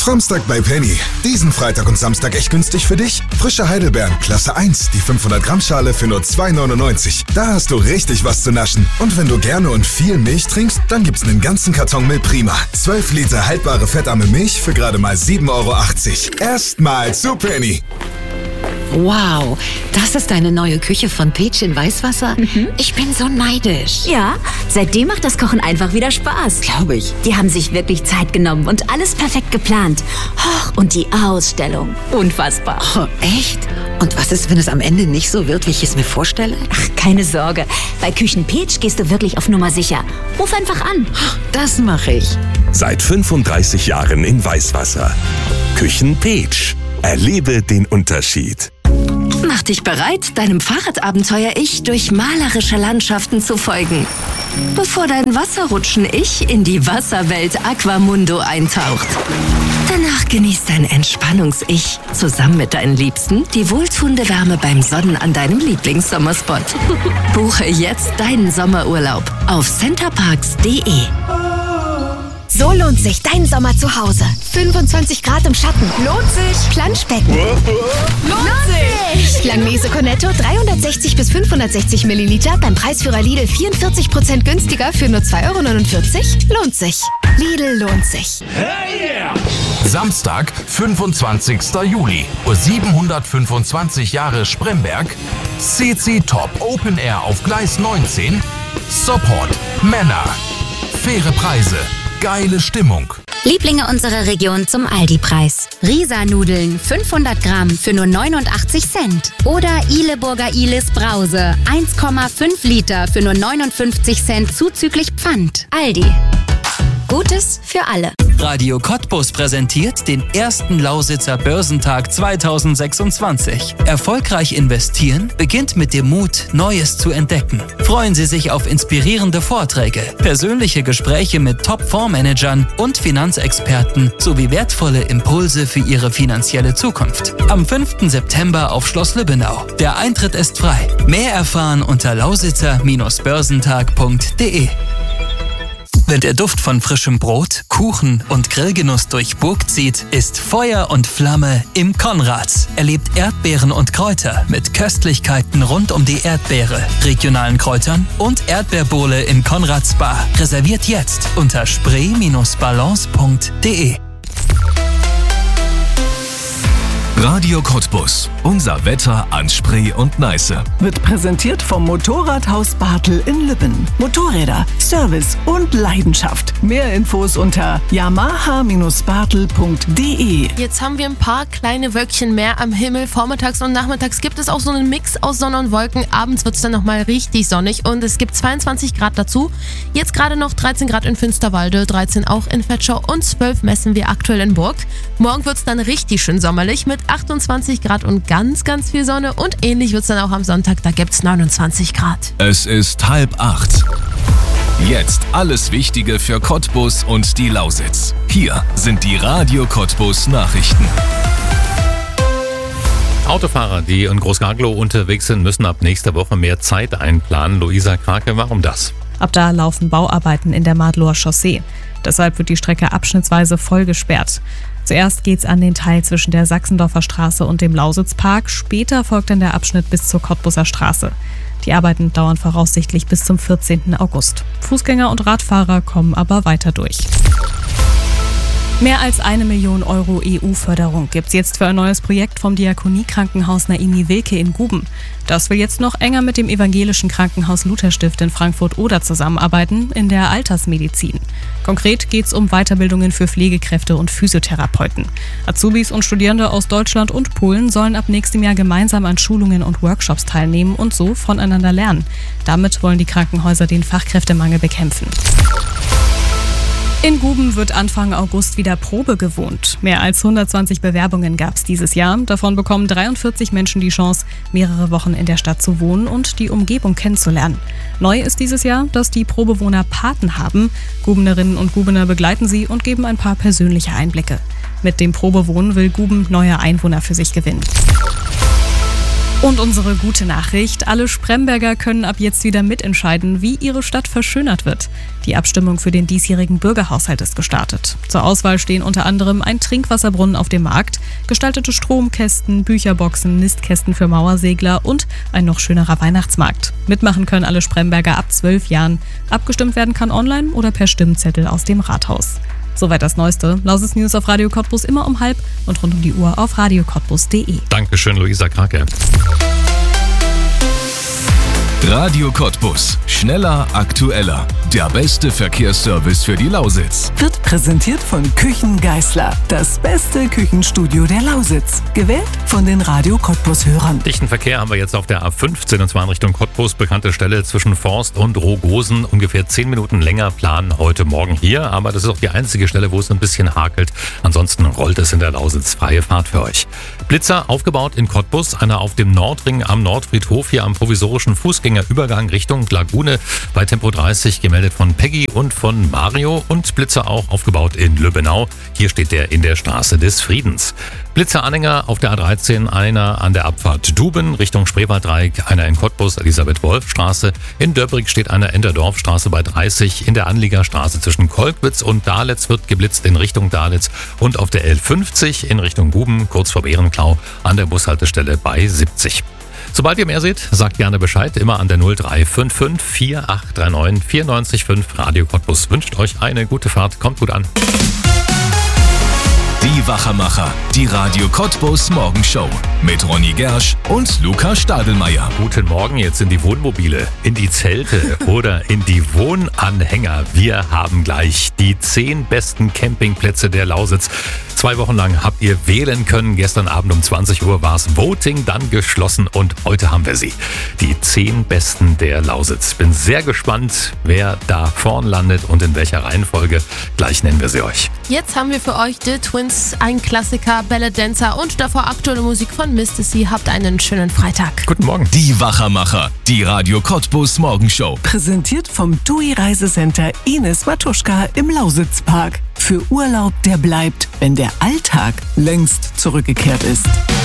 Samstag bei Penny. Diesen Freitag und Samstag echt günstig für dich? Frische Heidelbeeren, Klasse 1, die 500 Gramm Schale für nur 2,99. Da hast du richtig was zu naschen. Und wenn du gerne und viel Milch trinkst, dann gibt's einen ganzen Karton Milprima. 12 Liter haltbare fettarme Milch für gerade mal 7,80 Euro. Erstmal zu Penny. Wow, das ist deine neue Küche von Peach in Weißwasser? Ich bin so neidisch. Ja, seitdem macht das Kochen einfach wieder Spaß. Glaube ich. Die haben sich wirklich Zeit genommen und alles perfekt geplant. Und die Ausstellung. Unfassbar. Oh, echt? Und was ist, wenn es am Ende nicht so wird, wie ich es mir vorstelle? Ach, keine Sorge. Bei Küchen Peach gehst du wirklich auf Nummer sicher. Ruf einfach an. Das mache ich. Seit 35 Jahren in Weißwasser. Küchen Peach. Erlebe den Unterschied. Mach dich bereit, deinem Fahrradabenteuer-Ich durch malerische Landschaften zu folgen. Bevor dein Wasserrutschen-Ich in die Wasserwelt Aquamundo eintaucht. Danach genießt dein Entspannungs-Ich zusammen mit deinen Liebsten die wohltuende Wärme beim Sonnen an deinem Lieblingssommerspot. Buche jetzt deinen Sommerurlaub auf centerparks.de. So lohnt sich dein Sommer zu Hause. 25 Grad im Schatten. Lohnt sich. Planschbecken. Lohnt sich. Langnese Cornetto 360 bis 560 Milliliter beim Preisführer Lidl 44% günstiger für nur 2,49 Euro. Lohnt sich. Lidl lohnt sich. Hey yeah! Samstag, 25. Juli, 725 Jahre Spremberg, CC Top Open Air auf Gleis 19, Support, Männer, faire Preise. Geile Stimmung. Lieblinge unserer Region zum Aldi-Preis. Risa-Nudeln 500 Gramm für nur 89 Cent. Oder Ihleburger Ihles Brause 1,5 Liter für nur 59 Cent zuzüglich Pfand. Aldi. Gutes für alle. Radio Cottbus präsentiert den ersten Lausitzer Börsentag 2026. Erfolgreich investieren beginnt mit dem Mut, Neues zu entdecken. Freuen Sie sich auf inspirierende Vorträge, persönliche Gespräche mit Top-Fondsmanagern und Finanzexperten sowie wertvolle Impulse für Ihre finanzielle Zukunft. Am 5. September auf Schloss Lübbenau. Der Eintritt ist frei. Mehr erfahren unter lausitzer-börsentag.de. Wenn der Duft von frischem Brot, Kuchen und Grillgenuss durch Burg zieht, ist Feuer und Flamme im Konrads. Erlebt Erdbeeren und Kräuter mit Köstlichkeiten rund um die Erdbeere, regionalen Kräutern und Erdbeerbowle in Konrads Bar. Reserviert jetzt unter spree-balance.de. Radio Cottbus. Unser Wetter an Spree und Neiße. Wird präsentiert vom Motorradhaus Bartel in Lübben. Motorräder, Service und Leidenschaft. Mehr Infos unter yamaha-bartel.de. Jetzt haben wir ein paar kleine Wölkchen mehr am Himmel. Vormittags und nachmittags gibt es auch so einen Mix aus Sonne und Wolken. Abends wird es dann nochmal richtig sonnig und es gibt 22 Grad dazu. Jetzt gerade noch 13 Grad in Finsterwalde, 13 auch in Vetschau und 12 messen wir aktuell in Burg. Morgen wird es dann richtig schön sommerlich mit 28 Grad und ganz, ganz viel Sonne und ähnlich wird es dann auch am Sonntag, da gibt es 29 Grad. Es ist 7:30. Jetzt alles Wichtige für Cottbus und die Lausitz. Hier sind die Radio Cottbus Nachrichten. Autofahrer, die in Großgarglow unterwegs sind, müssen ab nächster Woche mehr Zeit einplanen. Luisa Krake, warum das? Ab da laufen Bauarbeiten in der Madloher Chaussee. Deshalb wird die Strecke abschnittsweise voll gesperrt. Zuerst geht's an den Teil zwischen der Sachsendorfer Straße und dem Lausitzpark. Später folgt dann der Abschnitt bis zur Cottbuser Straße. Die Arbeiten dauern voraussichtlich bis zum 14. August. Fußgänger und Radfahrer kommen aber weiter durch. Mehr als 1 Million Euro EU-Förderung gibt's jetzt für ein neues Projekt vom Diakoniekrankenhaus Naimi Wilke in Guben. Das will jetzt noch enger mit dem evangelischen Krankenhaus Lutherstift in Frankfurt-Oder zusammenarbeiten in der Altersmedizin. Konkret geht's um Weiterbildungen für Pflegekräfte und Physiotherapeuten. Azubis und Studierende aus Deutschland und Polen sollen ab nächstem Jahr gemeinsam an Schulungen und Workshops teilnehmen und so voneinander lernen. Damit wollen die Krankenhäuser den Fachkräftemangel bekämpfen. In Guben wird Anfang August wieder Probe gewohnt. Mehr als 120 Bewerbungen gab es dieses Jahr. Davon bekommen 43 Menschen die Chance, mehrere Wochen in der Stadt zu wohnen und die Umgebung kennenzulernen. Neu ist dieses Jahr, dass die Probewohner Paten haben. Gubenerinnen und Gubener begleiten sie und geben ein paar persönliche Einblicke. Mit dem Probewohnen will Guben neue Einwohner für sich gewinnen. Und unsere gute Nachricht, alle Spremberger können ab jetzt wieder mitentscheiden, wie ihre Stadt verschönert wird. Die Abstimmung für den diesjährigen Bürgerhaushalt ist gestartet. Zur Auswahl stehen unter anderem ein Trinkwasserbrunnen auf dem Markt, gestaltete Stromkästen, Bücherboxen, Nistkästen für Mauersegler und ein noch schönerer Weihnachtsmarkt. Mitmachen können alle Spremberger ab 12 Jahren. Abgestimmt werden kann online oder per Stimmzettel aus dem Rathaus. Soweit das Neueste. Lausitz News auf Radio Cottbus immer um 12 und rund um die Uhr auf radiocottbus.de. Dankeschön, Luisa Krake. Radio Cottbus. Schneller, aktueller. Der beste Verkehrsservice für die Lausitz. Wird präsentiert von Küchen Geisler. Das beste Küchenstudio der Lausitz. Gewählt von den Radio Cottbus-Hörern. Dichten Verkehr haben wir jetzt auf der A15 und zwar in Richtung Cottbus. Bekannte Stelle zwischen Forst und Rogosen. Ungefähr 10 Minuten länger planen heute Morgen hier. Aber das ist auch die einzige Stelle, wo es ein bisschen hakelt. Ansonsten rollt es in der Lausitz. Freie Fahrt für euch. Blitzer aufgebaut in Cottbus. Einer auf dem Nordring am Nordfriedhof hier am provisorischen Fußgängerübergang Richtung Lagune bei Tempo 30 gemeldet von Peggy und von Mario und Blitzer auch aufgebaut in Lübbenau. Hier steht der in der Straße des Friedens. Blitzeranhänger auf der A13, einer an der Abfahrt Duben Richtung Spreewalddreieck, einer in Cottbus, Elisabeth-Wolf-Straße. In Döbrig steht einer in der Dorfstraße bei 30. In der Anliegerstraße zwischen Kolkwitz und Dahlitz wird geblitzt in Richtung Dahlitz und auf der L50 in Richtung Guben, kurz vor Bärenklau, an der Bushaltestelle bei 70. Sobald ihr mehr seht, sagt gerne Bescheid, immer an der 0355 4839 94,5. Radio Cottbus wünscht euch eine gute Fahrt, kommt gut an. Die Wachermacher, die Radio Cottbus Morgenshow mit Ronny Gersch und Luca Stadelmeier. Guten Morgen jetzt in die Wohnmobile, in die Zelte oder in die Wohnanhänger. Wir haben gleich die 10 besten Campingplätze der Lausitz. 2 Wochen lang habt ihr wählen können. Gestern Abend um 20 Uhr war es Voting dann geschlossen und heute haben wir sie. Die 10 besten der Lausitz. Bin sehr gespannt, wer da vorn landet und in welcher Reihenfolge. Gleich nennen wir sie euch. Jetzt haben wir für euch The Twins, ein Klassiker, Ballet Dancer und davor aktuelle Musik von Misty. Habt einen schönen Freitag. Guten Morgen. Die Wachermacher, die Radio Cottbus Morgenshow. Präsentiert vom TUI Reisecenter Ines Matuschka im Lausitzpark. Für Urlaub, der bleibt, wenn der Alltag längst zurückgekehrt ist.